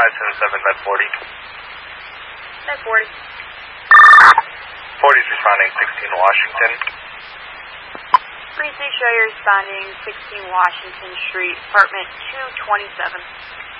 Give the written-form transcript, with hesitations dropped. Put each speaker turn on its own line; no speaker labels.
577 Med 40.
Med 40.
40's responding 16 Washington.
Precinct show you're responding 16 Washington Street, apartment 227.